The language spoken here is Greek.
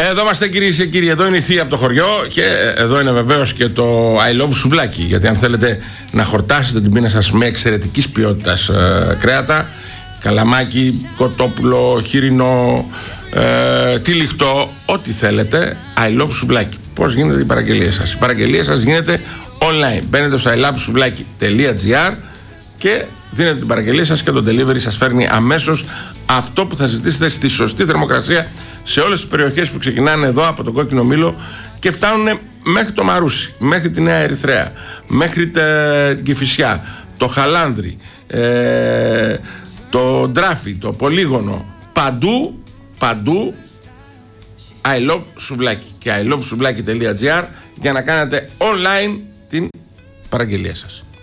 Εδώ είμαστε κυρίες και κύριοι, εδώ είναι η Θεία από το χωριό και εδώ είναι βεβαίως και το I love σουβλάκι. Γιατί αν θέλετε να χορτάσετε την πείνα σας με εξαιρετικής ποιότητας κρέατα, καλαμάκι, κοτόπουλο, χοιρινό, τυλιχτό, ό,τι θέλετε, I love σουβλάκι. Πώς γίνεται η παραγγελία σας? Η παραγγελία σας γίνεται online. Μπαίνετε στο ilovesouβλaki.gr και δίνετε την παραγγελία σας και το delivery σας φέρνει αμέσως αυτό που θα ζητήσετε στη σωστή θερμοκρασία σε όλες τις περιοχές που ξεκινάνε εδώ από τον Κόκκινο Μήλο και φτάνουν μέχρι το Μαρούσι, μέχρι τη Νέα Ερυθρέα, μέχρι την Κηφισιά, το Χαλάνδρι, το Ντράφι, το Πολύγωνο, παντού I love σουβλάκι και ilovesouβλaki.gr για να κάνετε online την παραγγελία σας.